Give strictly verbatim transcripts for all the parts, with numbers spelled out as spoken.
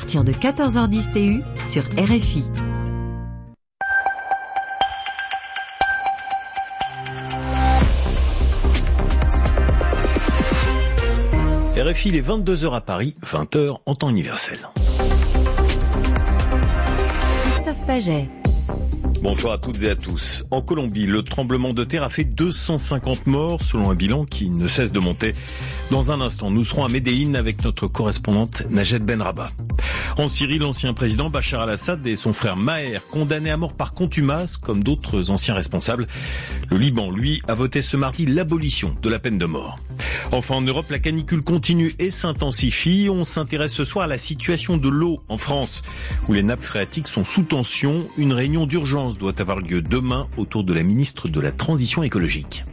À partir de quatorze heures dix T U sur R F I. R F I, il est vingt-deux heures à Paris, vingt heures en temps universel. Christophe Paget. Bonsoir à toutes et à tous. En Colombie, le tremblement de terre a fait deux cent cinquante morts, selon un bilan qui ne cesse de monter. Dans un instant, nous serons à Médéine avec notre correspondante Najat Benrabah. En Syrie, l'ancien président Bachar al-Assad et son frère Maher, condamnés à mort par contumace, comme d'autres anciens responsables. Le Liban, lui, a voté ce mardi l'abolition de la peine de mort. Enfin, en Europe, la canicule continue et s'intensifie. On s'intéresse ce soir à la situation de l'eau en France, où les nappes phréatiques sont sous tension. Une réunion d'urgence doit avoir lieu demain autour de la ministre de la Transition écologique.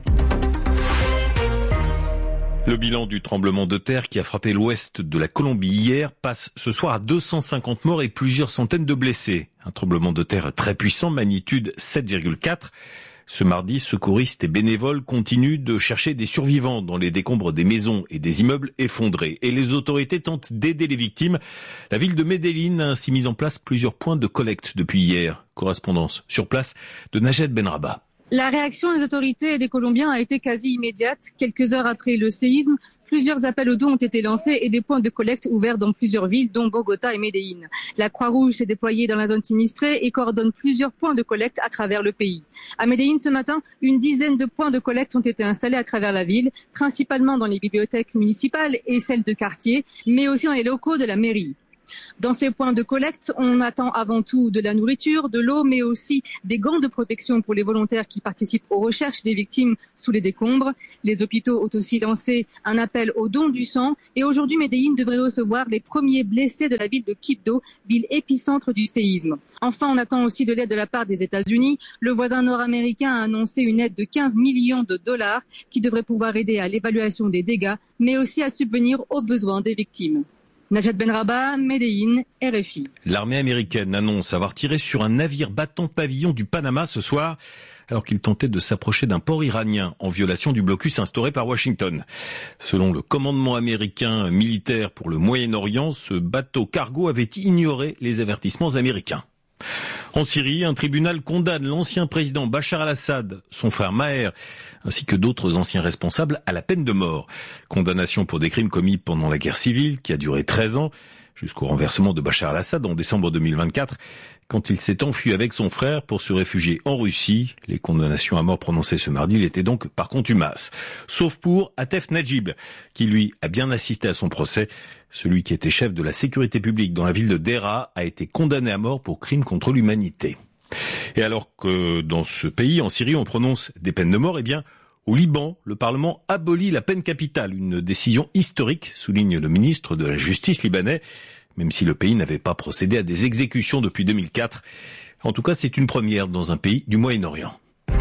Le bilan du tremblement de terre qui a frappé l'ouest de la Colombie hier passe ce soir à deux cent cinquante morts et plusieurs centaines de blessés. Un tremblement de terre très puissant, magnitude sept virgule quatre. Ce mardi, secouristes et bénévoles continuent de chercher des survivants dans les décombres des maisons et des immeubles effondrés. Et les autorités tentent d'aider les victimes. La ville de Médéine a ainsi mis en place plusieurs points de collecte depuis hier. Correspondance sur place de Najat Benrabah. La réaction des autorités et des Colombiens a été quasi immédiate. Quelques heures après le séisme, plusieurs appels aux dons ont été lancés et des points de collecte ouverts dans plusieurs villes, dont Bogota et Médéine. La Croix-Rouge s'est déployée dans la zone sinistrée et coordonne plusieurs points de collecte à travers le pays. À Médéine, ce matin, une dizaine de points de collecte ont été installés à travers la ville, principalement dans les bibliothèques municipales et celles de quartier, mais aussi dans les locaux de la mairie. Dans ces points de collecte, on attend avant tout de la nourriture, de l'eau, mais aussi des gants de protection pour les volontaires qui participent aux recherches des victimes sous les décombres. Les hôpitaux ont aussi lancé un appel au don du sang et aujourd'hui, Médéine devrait recevoir les premiers blessés de la ville de Quibdó, ville épicentre du séisme. Enfin, on attend aussi de l'aide de la part des États-Unis. Le voisin nord-américain a annoncé une aide de quinze millions de dollars qui devrait pouvoir aider à l'évaluation des dégâts, mais aussi à subvenir aux besoins des victimes. Najat Benrabah, Médéine, R F I. L'armée américaine annonce avoir tiré sur un navire battant pavillon du Panama ce soir, alors qu'il tentait de s'approcher d'un port iranien en violation du blocus instauré par Washington. Selon le commandement américain militaire pour le Moyen-Orient, ce bateau cargo avait ignoré les avertissements américains. En Syrie, un tribunal condamne l'ancien président Bachar al-Assad, son frère Maher, ainsi que d'autres anciens responsables à la peine de mort. Condamnation pour des crimes commis pendant la guerre civile, qui a duré treize ans, jusqu'au renversement de Bachar al-Assad en décembre deux mille vingt-quatre, quand il s'est enfui avec son frère pour se réfugier en Russie. Les condamnations à mort prononcées ce mardi l'étaient donc par contumace. Sauf pour Atef Najib, qui lui a bien assisté à son procès. Celui qui était chef de la sécurité publique dans la ville de Deraa a été condamné à mort pour crime contre l'humanité. Et alors que dans ce pays, en Syrie, on prononce des peines de mort, eh bien, au Liban, le Parlement abolit la peine capitale. Une décision historique, souligne le ministre de la Justice libanais, même si le pays n'avait pas procédé à des exécutions depuis deux mille quatre. En tout cas, c'est une première dans un pays du Moyen-Orient.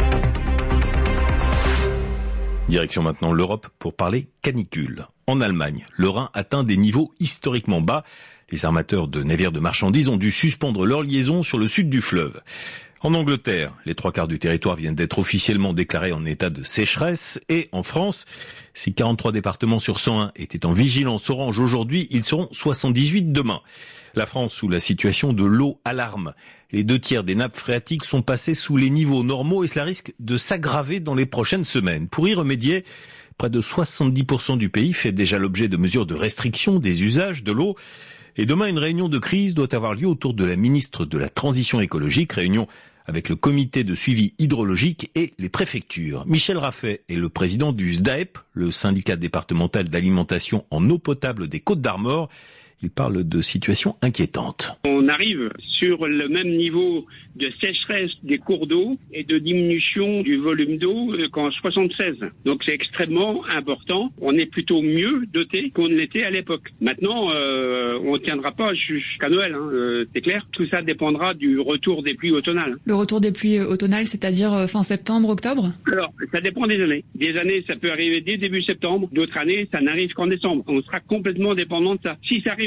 Direction maintenant l'Europe pour parler canicule. En Allemagne, le Rhin atteint des niveaux historiquement bas. Les armateurs de navires de marchandises ont dû suspendre leur liaison sur le sud du fleuve. En Angleterre, les trois quarts du territoire viennent d'être officiellement déclarés en état de sécheresse. Et en France, si quarante-trois départements sur cent un étaient en vigilance orange aujourd'hui, ils seront soixante-dix-huit demain. La France, où la situation de l'eau alarme. Les deux tiers des nappes phréatiques sont passés sous les niveaux normaux et cela risque de s'aggraver dans les prochaines semaines. Pour y remédier, près de soixante-dix pour cent du pays fait déjà l'objet de mesures de restriction des usages de l'eau. Et demain, une réunion de crise doit avoir lieu autour de la ministre de la Transition écologique, réunion avec le comité de suivi hydrologique et les préfectures. Michel Raffet est le président du S D A E P, le syndicat départemental d'alimentation en eau potable des Côtes-d'Armor. Il parle de situation inquiétante. On arrive sur le même niveau de sécheresse des cours d'eau et de diminution du volume d'eau qu'en soixante-seize. Donc c'est extrêmement important. On est plutôt mieux doté qu'on ne l'était à l'époque. Maintenant, euh, on ne tiendra pas jusqu'à Noël, hein, euh, c'est clair. Tout ça dépendra du retour des pluies automnales. Le retour des pluies automnales, c'est-à-dire fin septembre, octobre ? Alors, ça dépend des années. Des années, ça peut arriver dès début septembre. D'autres années, ça n'arrive qu'en décembre. On sera complètement dépendant de ça. Si ça arrive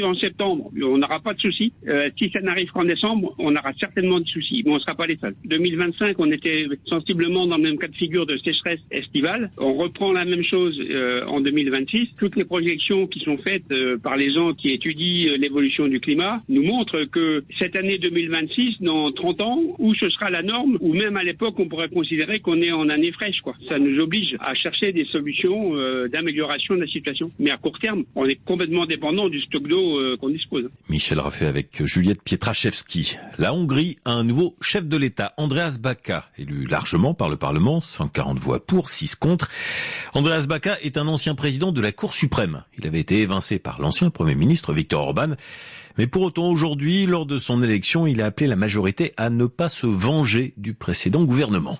arrive en septembre, on n'aura pas de soucis. Euh, si ça n'arrive qu'en décembre, on aura certainement des soucis, mais on ne sera pas les seuls. deux mille vingt-cinq, on était sensiblement dans le même cas de figure de sécheresse estivale. On reprend la même chose euh, en deux mille vingt-six. Toutes les projections qui sont faites euh, par les gens qui étudient euh, l'évolution du climat nous montrent que cette année deux mille vingt-six, dans trente ans, où ce sera la norme, ou même à l'époque, on pourrait considérer qu'on est en année fraîche, quoi. Ça nous oblige à chercher des solutions euh, d'amélioration de la situation. Mais à court terme, on est complètement dépendant du stock d'eau euh, qu'on dispose. Michel Raffet avec Juliette Pietraszewski. La Hongrie a un nouveau chef de l'État, Andreas Baka, élu largement par le Parlement, cent quarante voix pour, six contre. Andreas Baka est un ancien président de la Cour suprême. Il avait été évincé par l'ancien Premier ministre Viktor Orban. Mais pour autant, aujourd'hui, lors de son élection, il a appelé la majorité à ne pas se venger du précédent gouvernement.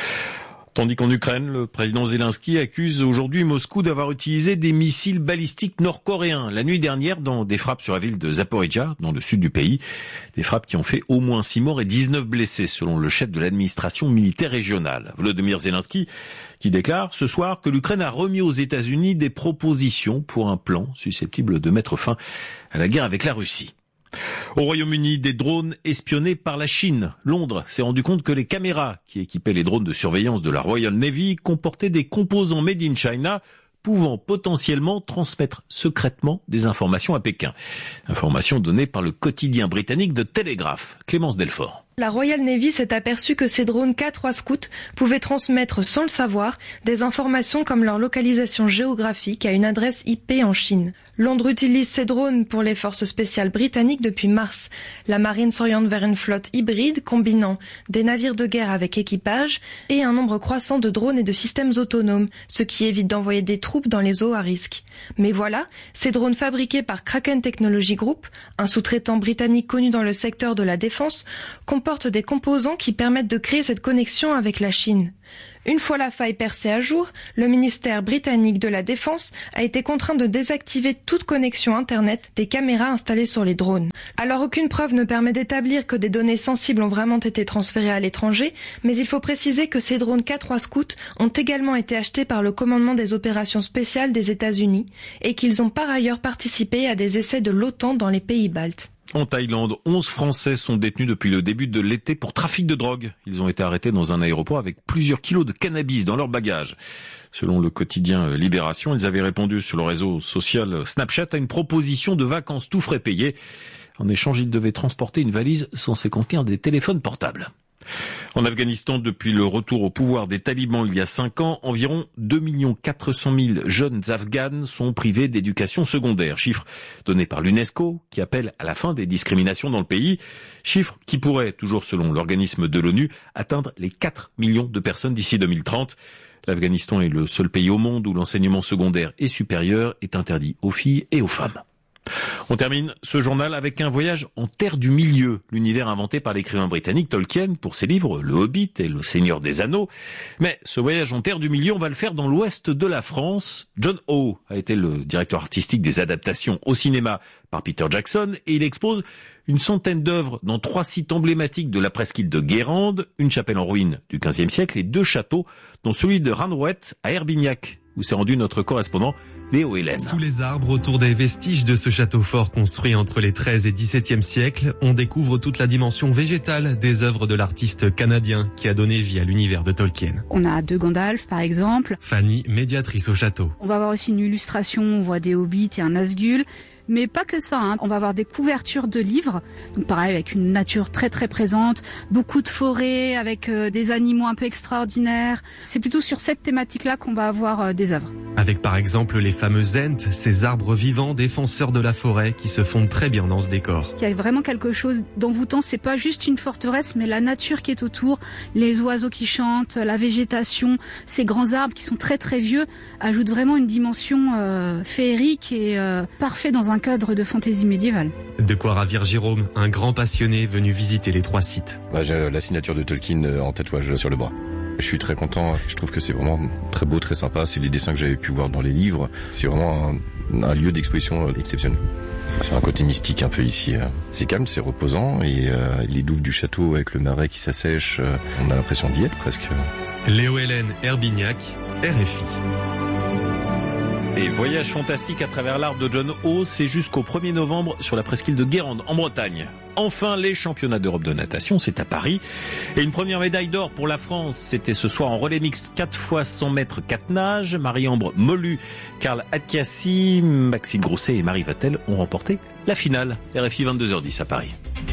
Tandis qu'en Ukraine, le président Zelensky accuse aujourd'hui Moscou d'avoir utilisé des missiles balistiques nord-coréens la nuit dernière dans des frappes sur la ville de Zaporizhzhia, dans le sud du pays. Des frappes qui ont fait au moins six morts et dix-neuf blessés, selon le chef de l'administration militaire régionale, Volodymyr Zelensky, qui déclare ce soir que l'Ukraine a remis aux États-Unis des propositions pour un plan susceptible de mettre fin à la guerre avec la Russie. Au Royaume-Uni, des drones espionnés par la Chine. Londres s'est rendu compte que les caméras qui équipaient les drones de surveillance de la Royal Navy comportaient des composants made in China pouvant potentiellement transmettre secrètement des informations à Pékin. Informations données par le quotidien britannique The Telegraph. Clémence Delfort. La Royal Navy s'est aperçue que ces drones K trois Scout pouvaient transmettre, sans le savoir, des informations comme leur localisation géographique à une adresse I P en Chine. Londres utilise ces drones pour les forces spéciales britanniques depuis mars. La marine s'oriente vers une flotte hybride combinant des navires de guerre avec équipage et un nombre croissant de drones et de systèmes autonomes, ce qui évite d'envoyer des troupes dans les eaux à risque. Mais voilà, ces drones fabriqués par Kraken Technology Group, un sous-traitant britannique connu dans le secteur de la défense, comportent des composants qui permettent de créer cette connexion avec la Chine. Une fois la faille percée à jour, le ministère britannique de la Défense a été contraint de désactiver toute connexion Internet des caméras installées sur les drones. Alors aucune preuve ne permet d'établir que des données sensibles ont vraiment été transférées à l'étranger, mais il faut préciser que ces drones K trois Scout ont également été achetés par le commandement des opérations spéciales des États-Unis et qu'ils ont par ailleurs participé à des essais de l'OTAN dans les pays baltes. En Thaïlande, onze Français sont détenus depuis le début de l'été pour trafic de drogue. Ils ont été arrêtés dans un aéroport avec plusieurs kilos de cannabis dans leur bagage. Selon le quotidien Libération, ils avaient répondu sur le réseau social Snapchat à une proposition de vacances tout frais payés. En échange, ils devaient transporter une valise censée contenir des téléphones portables. En Afghanistan, depuis le retour au pouvoir des talibans il y a cinq ans, environ deux millions quatre cent mille jeunes afghanes sont privés d'éducation secondaire. Chiffre donné par l'UNESCO qui appelle à la fin des discriminations dans le pays. Chiffre qui pourrait, toujours selon l'organisme de l'ONU, atteindre les quatre millions de personnes d'ici deux mille trente. L'Afghanistan est le seul pays au monde où l'enseignement secondaire et supérieur est interdit aux filles et aux femmes. On termine ce journal avec un voyage en terre du milieu, l'univers inventé par l'écrivain britannique Tolkien pour ses livres Le Hobbit et Le Seigneur des Anneaux. Mais ce voyage en terre du milieu, on va le faire dans l'ouest de la France. John Howe a été le directeur artistique des adaptations au cinéma par Peter Jackson et il expose une centaine d'œuvres dans trois sites emblématiques de la presqu'île de Guérande, une chapelle en ruine du quinzième siècle et deux châteaux, dont celui de Ranrouët à Herbignac, où s'est rendu notre correspondant Léo Hélène. Sous les arbres, autour des vestiges de ce château fort construit entre les treizième et dix-septième siècles, on découvre toute la dimension végétale des œuvres de l'artiste canadien qui a donné vie à l'univers de Tolkien. On a deux Gandalf, par exemple. Fanny, médiatrice au château. On va avoir aussi une illustration, on voit des hobbits et un Nazgûl. Mais pas que ça, hein. On va avoir des couvertures de livres, donc pareil avec une nature très très présente, beaucoup de forêts avec euh, des animaux un peu extraordinaires. C'est plutôt sur cette thématique-là qu'on va avoir euh, des œuvres. Avec par exemple les fameux Ents, ces arbres vivants défenseurs de la forêt qui se fondent très bien dans ce décor. Il y a vraiment quelque chose d'envoûtant, c'est pas juste une forteresse, mais la nature qui est autour, les oiseaux qui chantent, la végétation, ces grands arbres qui sont très très vieux, ajoutent vraiment une dimension euh, féerique et euh, parfait dans un Un cadre de fantaisie médiévale. De quoi ravir Jérôme, un grand passionné venu visiter les trois sites. Bah, j'ai la signature de Tolkien en tatouage sur le bras. Je suis très content, je trouve que c'est vraiment très beau, très sympa. C'est les dessins que j'avais pu voir dans les livres. C'est vraiment un, un lieu d'exposition exceptionnel. C'est un côté mystique un peu ici. C'est calme, c'est reposant et euh, les douves du château avec le marais qui s'assèche, euh, on a l'impression d'y être presque. Léo Hélène, Herbignac, R F I. Et voyage fantastique à travers l'arbre de John O, c'est jusqu'au premier novembre sur la presqu'île de Guérande, en Bretagne. Enfin, les championnats d'Europe de natation, c'est à Paris. Et une première médaille d'or pour la France, c'était ce soir en relais mixte, quatre fois cent mètres, quatre nages. Marie-Ambre Molu, Karl Adkiassi, Maxime Grousset et Marie Vatel ont remporté la finale. R F I vingt-deux heures dix à Paris.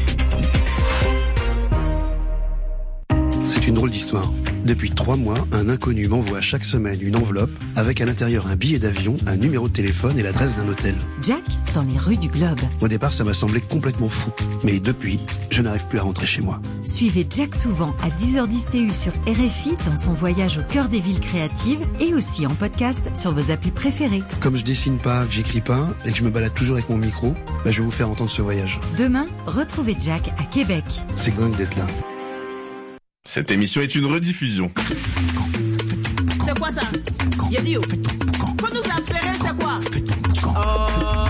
C'est une drôle d'histoire. Depuis trois mois, un inconnu m'envoie chaque semaine une enveloppe avec à l'intérieur un billet d'avion, un numéro de téléphone et l'adresse d'un hôtel. Jack, dans les rues du Globe. Au départ, ça m'a semblé complètement fou. Mais depuis, je n'arrive plus à rentrer chez moi. Suivez Jack souvent à dix heures dix T U sur R F I dans son voyage au cœur des villes créatives et aussi en podcast sur vos applis préférées. Comme je dessine pas, que j'écris pas et que je me balade toujours avec mon micro, bah je vais vous faire entendre ce voyage. Demain, retrouvez Jack à Québec. C'est dingue d'être là. Cette émission est une rediffusion. C'est quoi ça? Y'a dit où? Faut nous appeler, c'est quoi? Oh.